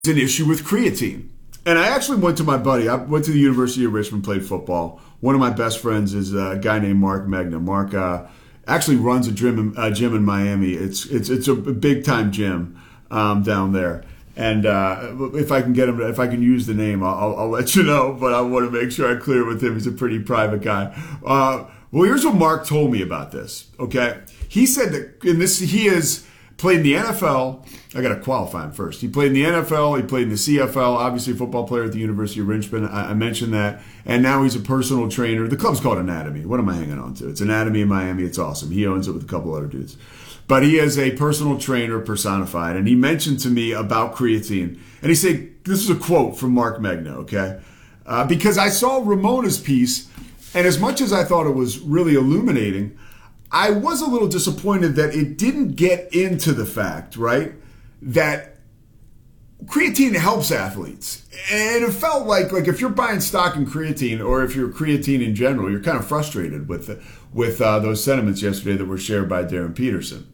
an issue with creatine. And I actually went to my buddy. I went to the University of Richmond, played football. One of my best friends is a guy named Mark Magna. Mark actually runs a gym in Miami. It's a big time gym down there. And if I can get him, if I can use the name, I'll let you know. But I want to make sure I clear it with him. He's a pretty private guy. Well, here's what Mark told me about this. Okay, he said that he has played in the NFL. I got to qualify him first. He played in the NFL. He played in the CFL. Obviously, a football player at the University of Richmond. I mentioned that. And now he's a personal trainer. The club's called Anatomy. What am I hanging on to? It's Anatomy in Miami. It's awesome. He owns it with a couple other dudes. But he is a personal trainer personified. And he mentioned to me about creatine. And he said, this is a quote from Mark Magna, okay? Because I saw Ramona's piece, and as much as I thought it was really illuminating, I was a little disappointed that it didn't get into the fact, right, that creatine helps athletes. And it felt like if you're buying stock in creatine, or if you're creatine in general, you're kind of frustrated with those sentiments yesterday that were shared by Darren Peterson.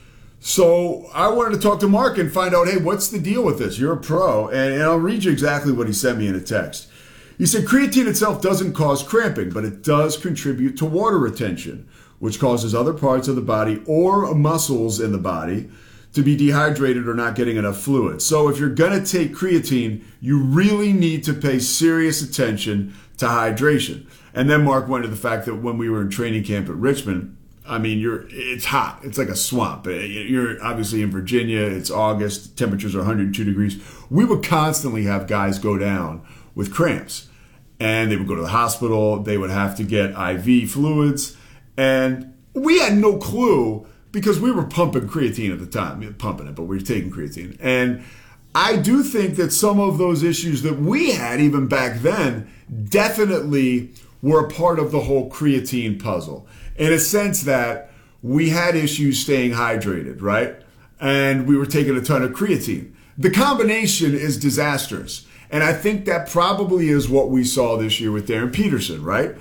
So I wanted to talk to Mark and find out, hey, what's the deal with this? You're a pro. And I'll read you exactly what he sent me in a text. He said, creatine itself doesn't cause cramping, but it does contribute to water retention, which causes other parts of the body or muscles in the body to be dehydrated or not getting enough fluid. So if you're going to take creatine, you really need to pay serious attention to hydration. And then Mark went to the fact that when we were in training camp at Richmond, I mean, it's hot. It's like a swamp. You're obviously in Virginia. It's August. Temperatures are 102 degrees. We would constantly have guys go down with cramps. And they would go to the hospital. They would have to get IV fluids. And we had no clue because we were pumping creatine at the time. Pumping it, but we were taking creatine. And I do think that some of those issues that we had even back then definitely were a part of the whole creatine puzzle. In a sense that we had issues staying hydrated, right? And we were taking a ton of creatine. The combination is disastrous. And I think that probably is what we saw this year with Darren Peterson, right?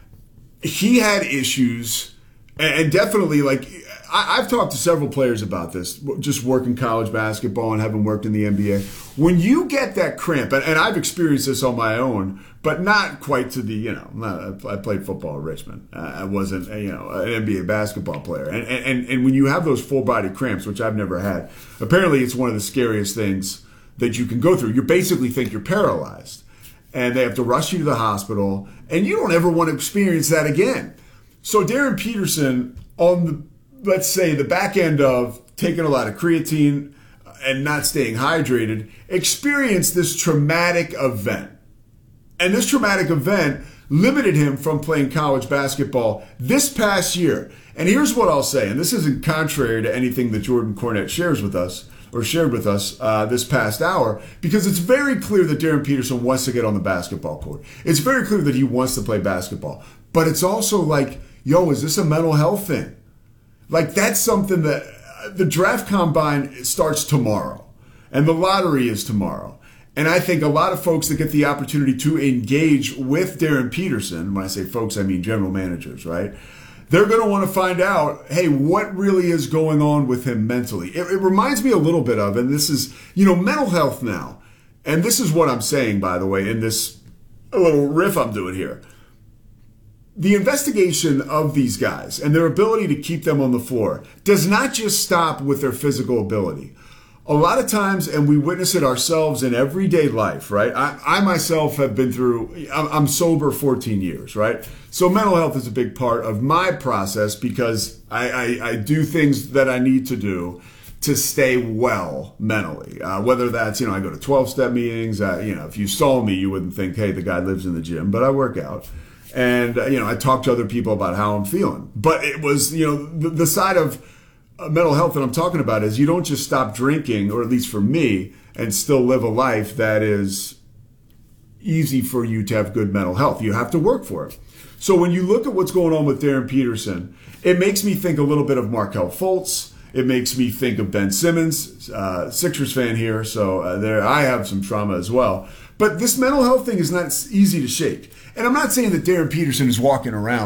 He had issues, and definitely, like, I've talked to several players about this, just working college basketball and having worked in the NBA. When you get that cramp, and I've experienced this on my own, but not quite to the, I played football at Richmond. I wasn't, an NBA basketball player. And when you have those full body cramps, which I've never had, apparently it's one of the scariest things that you can go through. You basically think you're paralyzed. And they have to rush you to the hospital, and you don't ever want to experience that again. So Darren Peterson, on the, let's say, the back end of taking a lot of creatine and not staying hydrated, experienced this traumatic event. And this traumatic event limited him from playing college basketball this past year. And here's what I'll say, and this isn't contrary to anything that Jordan Cornette shared with us this past hour, because it's very clear that Darren Peterson wants to get on the basketball court. It's very clear that he wants to play basketball. But it's also like, yo, is this a mental health thing? Like, that's something that the draft combine starts tomorrow, and the lottery is tomorrow. And I think a lot of folks that get the opportunity to engage with Darren Peterson, when I say folks, I mean general managers, right? They're going to want to find out, hey, what really is going on with him mentally? It reminds me a little bit of, and this is, mental health now. And this is what I'm saying, by the way, in this little riff I'm doing here. The investigation of these guys and their ability to keep them on the floor does not just stop with their physical ability. A lot of times, and we witness it ourselves in everyday life, right? I myself have been through, I'm sober 14 years, right? So mental health is a big part of my process because I do things that I need to do to stay well mentally. Whether that's, I go to 12-step meetings. If you saw me, you wouldn't think, hey, the guy lives in the gym, but I work out. And, I talk to other people about how I'm feeling. But it was, the side of mental health that I'm talking about is you don't just stop drinking, or at least for me, and still live a life that is easy for you to have good mental health. You have to work for it. So when you look at what's going on with Darren Peterson, it makes me think a little bit of Markelle Fultz. It makes me think of Ben Simmons, Sixers fan here, so there I have some trauma as well. But this mental health thing is not easy to shake. And I'm not saying that Darren Peterson is walking around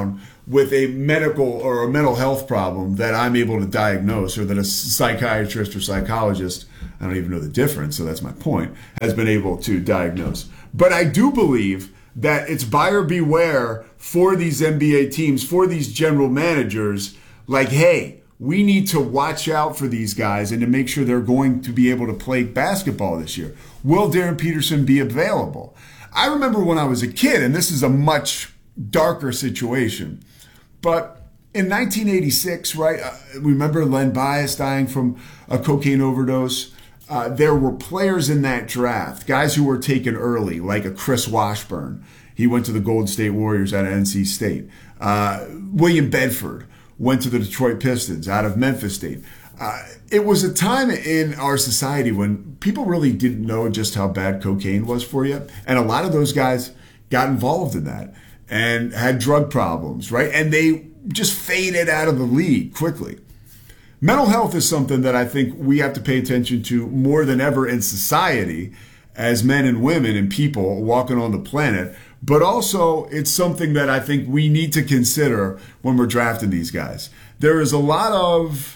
with a medical or a mental health problem that I'm able to diagnose, or that a psychiatrist or psychologist, I don't even know the difference, so that's my point, has been able to diagnose. But I do believe that it's buyer beware for these NBA teams, for these general managers, like, hey, we need to watch out for these guys and to make sure they're going to be able to play basketball this year. Will Darren Peterson be available? I remember when I was a kid, and this is a much darker situation, but in 1986, right, remember Len Bias dying from a cocaine overdose? There were players in that draft, guys who were taken early, like a Chris Washburn. He went to the Golden State Warriors out of NC State. William Bedford went to the Detroit Pistons out of Memphis State. It was a time in our society when people really didn't know just how bad cocaine was for you. And a lot of those guys got involved in that and had drug problems, right? And they just faded out of the league quickly. Mental health is something that I think we have to pay attention to more than ever in society as men and women and people walking on the planet. But also, it's something that I think we need to consider when we're drafting these guys. There is a lot of...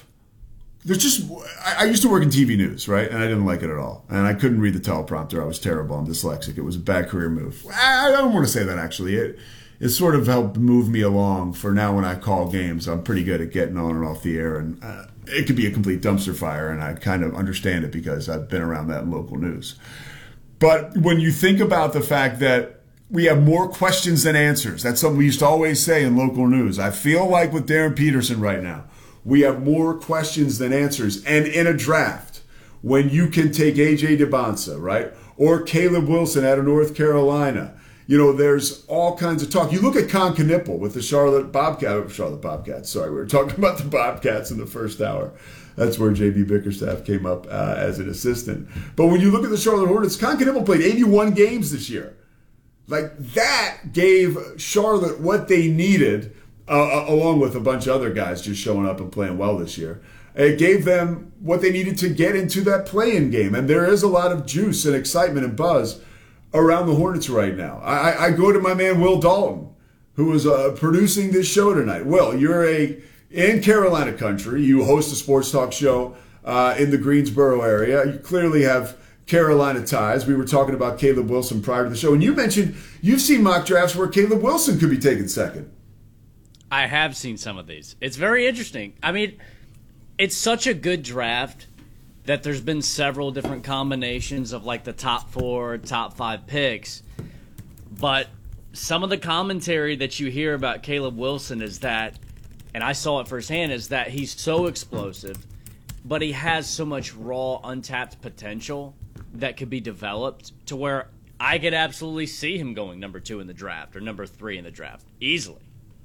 I used to work in TV news, right? And I didn't like it at all. And I couldn't read the teleprompter. I was terrible. I'm dyslexic. It was a bad career move. I don't want to say that, actually. It sort of helped move me along for now when I call games. I'm pretty good at getting on and off the air. And it could be a complete dumpster fire. And I kind of understand it because I've been around that in local news. But when you think about the fact that we have more questions than answers, that's something we used to always say in local news. I feel like with Darren Peterson right now, we have more questions than answers. And in a draft, when you can take A.J. Debonsa, right, or Caleb Wilson out of North Carolina, you know, there's all kinds of talk. You look at Con Knippel with the Charlotte Bobcats. Sorry, we were talking about the Bobcats in the first hour. That's where J.B. Bickerstaff came up as an assistant. But when you look at the Charlotte Hornets, Con Knippel played 81 games this year. Like, that gave Charlotte what they needed, along with a bunch of other guys just showing up and playing well this year. It gave them what they needed to get into that play-in game. And there is a lot of juice and excitement and buzz around the Hornets right now. I go to my man Will Dalton, who is producing this show tonight. Will, you're in Carolina country. You host a sports talk show in the Greensboro area. You clearly have Carolina ties. We were talking about Caleb Wilson prior to the show. And you mentioned you've seen mock drafts where Caleb Wilson could be taken second. I have seen some of these. It's very interesting. I mean, it's such a good draft that there's been several different combinations of like the top 4, top 5 picks. But some of the commentary that you hear about Caleb Wilson is that, and I saw it firsthand, is that he's so explosive, but he has so much raw, untapped potential that could be developed to where I could absolutely see him going number 2 in the draft or number 3 in the draft easily.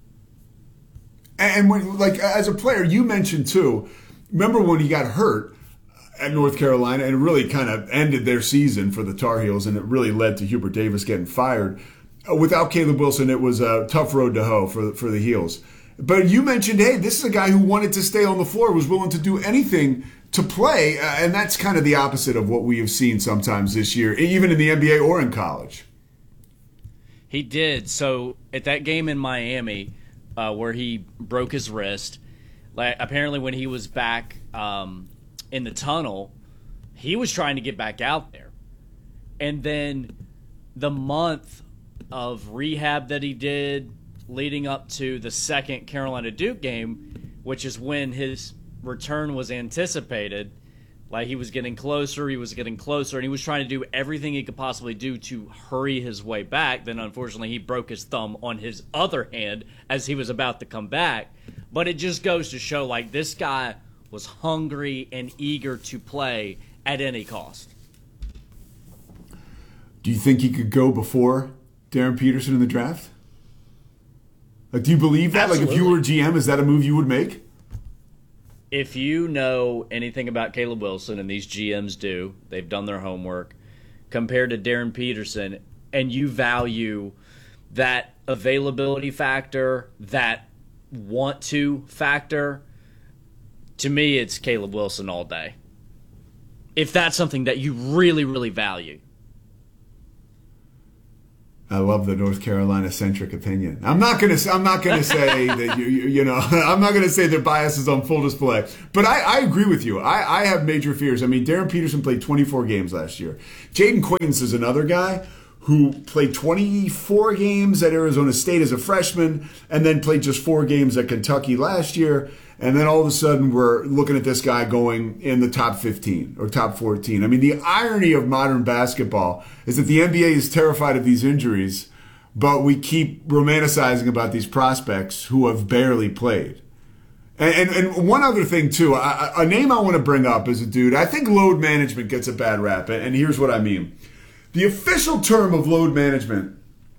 And when, like, as a player, you mentioned too, remember when he got hurt at North Carolina and it really kind of ended their season for the Tar Heels and it really led to Hubert Davis getting fired. Without Caleb Wilson, it was a tough road to hoe for the Heels. But you mentioned, hey, this is a guy who wanted to stay on the floor, was willing to do anything to play, and that's kind of the opposite of what we have seen sometimes this year, even in the NBA or in college. He did. So at that game in Miami, where he broke his wrist, like apparently when he was back in the tunnel, he was trying to get back out there. And then the month of rehab that he did leading up to the second Carolina Duke game, which is when his return was anticipated, like he was getting closer, and he was trying to do everything he could possibly do to hurry his way back. Then unfortunately he broke his thumb on his other hand as he was about to come back. But it just goes to show, like, this guy was hungry and eager to play at any cost. Do you think he could go before Darren Peterson in the draft? Like, do you believe that? Absolutely. Like, if you were GM, is that a move you would make? If you know anything about Caleb Wilson, and these GMs do, they've done their homework, compared to Darren Peterson, and you value that availability factor, that want-to factor, to me it's Caleb Wilson all day. If that's something that you really, really value. I love the North Carolina centric opinion. I'm not gonna say that you know I'm not gonna say their bias is on full display. But I agree with you. I have major fears. I mean, Darren Peterson played 24 games last year. Jaden Quaintance is another guy who played 24 games at Arizona State as a freshman, and then played just 4 games at Kentucky last year. And then all of a sudden, we're looking at this guy going in the top 15 or top 14. I mean, the irony of modern basketball is that the NBA is terrified of these injuries, but we keep romanticizing about these prospects who have barely played. And one other thing, too, a name I want to bring up is a dude. I think load management gets a bad rap, and here's what I mean. The official term of load management,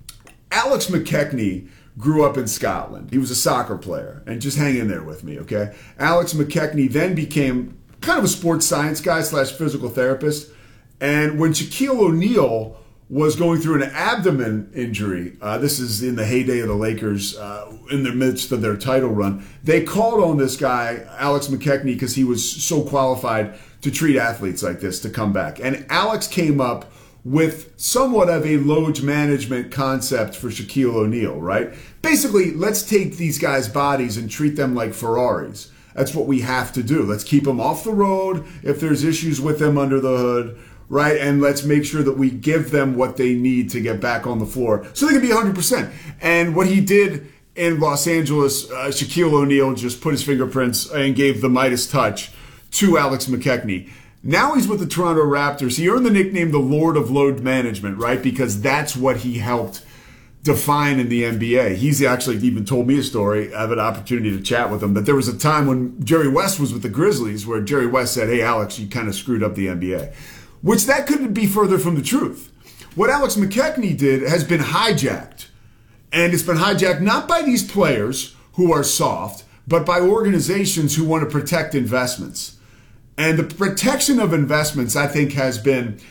Alex McKechnie grew up in Scotland. He was a soccer player, and just hang in there with me, okay? Alex McKechnie then became kind of a sports science guy / physical therapist. And when Shaquille O'Neal was going through an abdomen injury, this is in the heyday of the Lakers, in the midst of their title run, they called on this guy, Alex McKechnie, because he was so qualified to treat athletes like this to come back. And Alex came up with somewhat of a load management concept for Shaquille O'Neal, right? Basically, let's take these guys' bodies and treat them like Ferraris. That's what we have to do. Let's keep them off the road if there's issues with them under the hood, right? And let's make sure that we give them what they need to get back on the floor so they can be 100%. And what he did in Los Angeles, Shaquille O'Neal just put his fingerprints and gave the Midas touch to Alex McKechnie. Now he's with the Toronto Raptors. He earned the nickname the Lord of Load Management, right? Because that's what he helped define in the NBA. He's actually even told me a story. I have an opportunity to chat with him. That there was a time when Jerry West was with the Grizzlies where Jerry West said, hey, Alex, you kind of screwed up the NBA. Which that couldn't be further from the truth. What Alex McKechnie did has been hijacked. And it's been hijacked not by these players who are soft, but by organizations who want to protect investments. And the protection of investments, I think, has been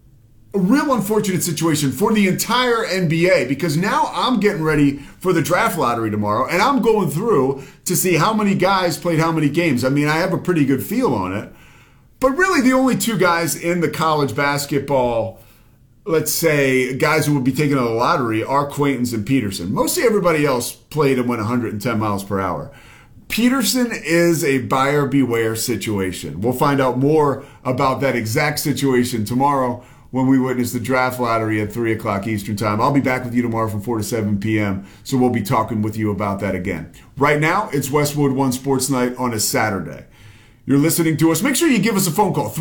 a real unfortunate situation for the entire NBA, because now I'm getting ready for the draft lottery tomorrow, and I'm going through to see how many guys played how many games. I mean, I have a pretty good feel on it. But really, the only 2 guys in the college basketball, let's say, guys who would be taken on the lottery are Quaintance and Peterson. Mostly everybody else played and went 110 miles per hour. Peterson is a buyer beware situation. We'll find out more about that exact situation tomorrow when we witness the draft lottery at 3 o'clock Eastern Time. I'll be back with you tomorrow from 4 to 7 p.m., so we'll be talking with you about that again. Right now, it's Westwood One Sports Night on a Saturday. You're listening to us. Make sure you give us a phone call,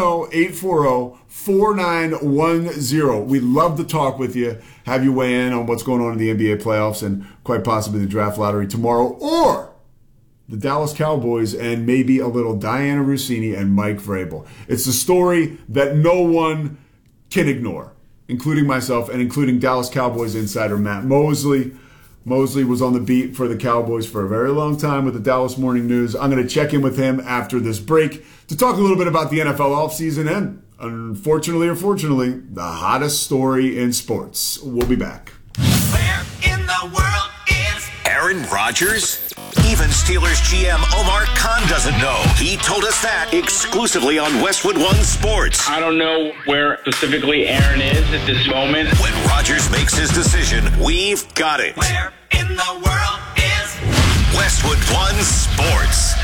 310-840-4910. We'd love to talk with you, have you weigh in on what's going on in the NBA playoffs and quite possibly the draft lottery tomorrow, or the Dallas Cowboys, and maybe a little Diana Rossini and Mike Vrabel. It's a story that no one can ignore, including myself and including Dallas Cowboys insider Matt Mosley. Mosley was on the beat for the Cowboys for a very long time with the Dallas Morning News. I'm going to check in with him after this break to talk a little bit about the NFL offseason and, unfortunately or fortunately, the hottest story in sports. We'll be back. Where in the world is Aaron Rodgers? Even Steelers GM Omar Khan doesn't know. He told us that exclusively on Westwood One Sports. I don't know where specifically Aaron is at this moment. When Rodgers makes his decision, we've got it. Where in the world is Westwood One Sports?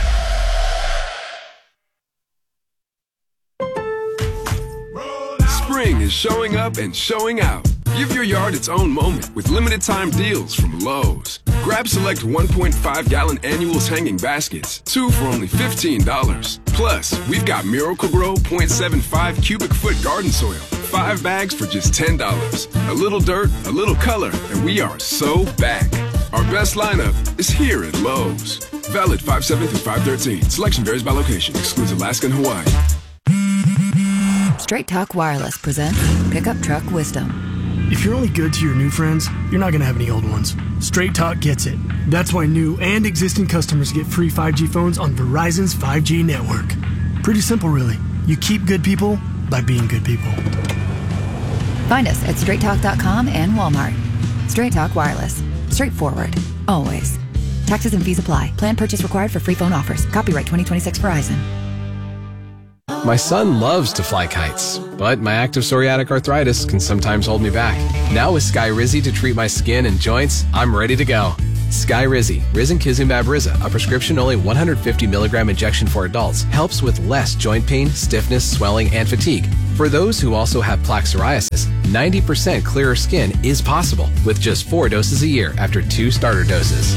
Spring is showing up and showing out. Give your yard its own moment with limited time deals from Lowe's. Grab select 1.5-gallon annuals hanging baskets, 2 for only $15. Plus, we've got Miracle-Gro 0.75 cubic foot garden soil, 5 bags for just $10. A little dirt, a little color, and we are so back. Our best lineup is here at Lowe's. Valid 5/7 through 5/13. Selection varies by location. Excludes Alaska and Hawaii. Straight Talk Wireless presents Pickup Truck Wisdom. If you're only good to your new friends, you're not going to have any old ones. Straight Talk gets it. That's why new and existing customers get free 5G phones on Verizon's 5G network. Pretty simple, really. You keep good people by being good people. Find us at straighttalk.com and Walmart. Straight Talk Wireless. Straightforward. Always. Taxes and fees apply. Plan purchase required for free phone offers. Copyright 2026 Verizon. My son loves to fly kites, but my active psoriatic arthritis can sometimes hold me back. Now with Skyrizi to treat my skin and joints, I'm ready to go. Skyrizi, Risankizumab Riza, a prescription-only 150 milligram injection for adults, helps with less joint pain, stiffness, swelling, and fatigue. For those who also have plaque psoriasis, 90% clearer skin is possible with just 4 doses a year after 2 starter doses.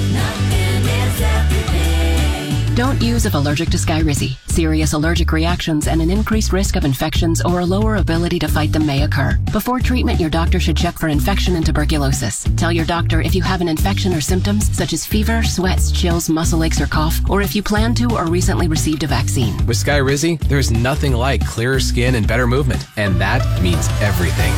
Don't use if allergic to Skyrizi. Serious allergic reactions and an increased risk of infections or a lower ability to fight them may occur. Before treatment, your doctor should check for infection and tuberculosis. Tell your doctor if you have an infection or symptoms such as fever, sweats, chills, muscle aches, or cough, or if you plan to or recently received a vaccine. With Skyrizi, there's nothing like clearer skin and better movement, and that means everything.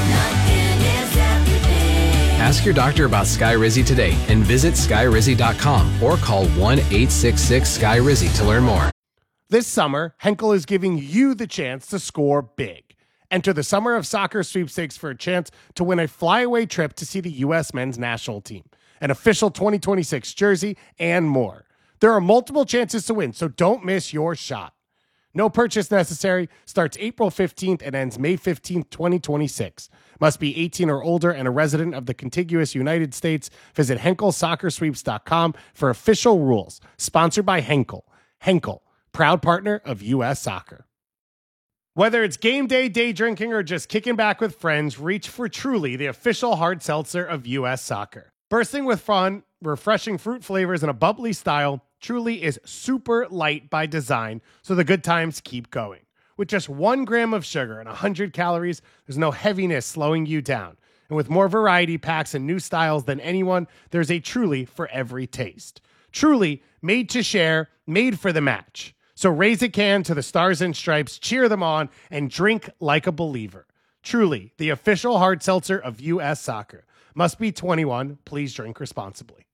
Ask your doctor about Skyrizi today and visit Skyrizi.com or call 1-866-SKYRIZI to learn more. This summer, Henkel is giving you the chance to score big. Enter the Summer of Soccer sweepstakes for a chance to win a flyaway trip to see the U.S. men's national team, an official 2026 jersey, and more. There are multiple chances to win, so don't miss your shot. No purchase necessary. Starts April 15th and ends May 15th, 2026. Must be 18 or older and a resident of the contiguous United States. Visit HenkelSoccerSweeps.com for official rules. Sponsored by Henkel. Henkel, proud partner of U.S. Soccer. Whether it's game day, day drinking, or just kicking back with friends, reach for Truly, the official hard seltzer of U.S. Soccer. Bursting with fun, refreshing fruit flavors, and a bubbly style, Truly is super light by design, so the good times keep going. With just 1 gram of sugar and 100 calories, there's no heaviness slowing you down. And with more variety packs and new styles than anyone, there's a Truly for every taste. Truly, made to share, made for the match. So raise a can to the Stars and Stripes, cheer them on, and drink like a believer. Truly, the official hard seltzer of U.S. Soccer. Must be 21. Please drink responsibly.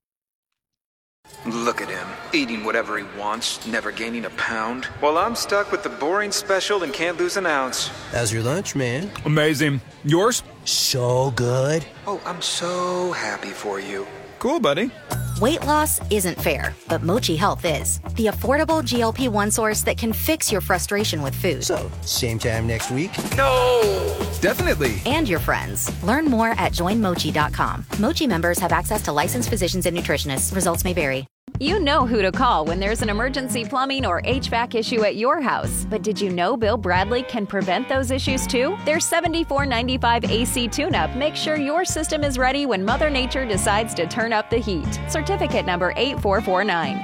Look at him, eating whatever he wants, never gaining a pound. While I'm stuck with the boring special and can't lose an ounce. How's your lunch, man? Amazing. Yours? So good. Oh, I'm so happy for you. Cool, buddy. Weight loss isn't fair, but Mochi Health is. The affordable GLP-1 source that can fix your frustration with food. So, same time next week? No! Definitely. And your friends. Learn more at joinmochi.com. Mochi members have access to licensed physicians and nutritionists. Results may vary. You know who to call when there's an emergency plumbing or HVAC issue at your house. But did you know Bill Bradley can prevent those issues too? Their $74.95 AC tune-up makes sure your system is ready when Mother Nature decides to turn up the heat. Certificate number 8449.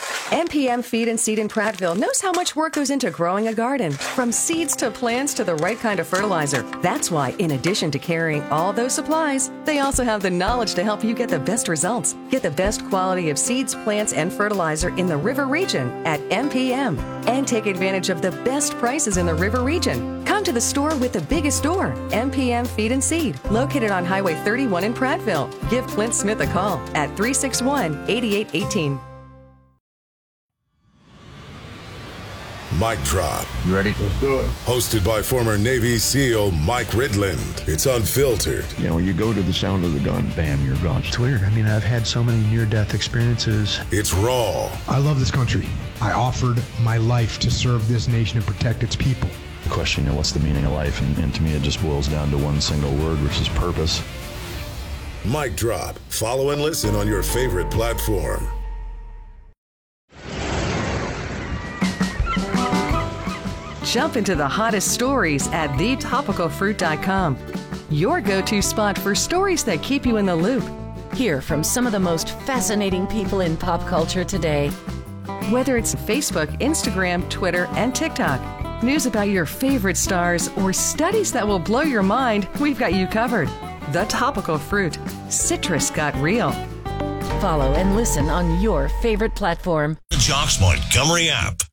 MPM Feed and Seed in Prattville knows how much work goes into growing a garden. From seeds to plants to the right kind of fertilizer. That's why, in addition to carrying all those supplies, they also have the knowledge to help you get the best results. Get the best quality of seeds, plants, and fertilizer in the River Region at MPM. And take advantage of the best prices in the River Region. Come to the store with the biggest store, MPM Feed and Seed, located on Highway 31 in Prattville. Give Clint Smith a call at 361-8818. Mic Drop. You ready? Let's do it. Hosted by former Navy SEAL Mike Ridland. It's unfiltered. You know, when you go to the sound of the gun, bam, you're gone. It's weird. I mean, I've had so many near-death experiences. It's raw. I love this country. I offered my life to serve this nation and protect its people. The question, you know, what's the meaning of life? And to me, it just boils down to one single word, which is purpose. Mic Drop. Follow and listen on your favorite platform. Jump into the hottest stories at thetopicalfruit.com. Your go-to spot for stories that keep you in the loop. Hear from some of the most fascinating people in pop culture today. Whether it's Facebook, Instagram, Twitter, and TikTok, news about your favorite stars, or studies that will blow your mind, we've got you covered. The Topical Fruit. Citrus got real. Follow and listen on your favorite platform. The Jocks Montgomery app.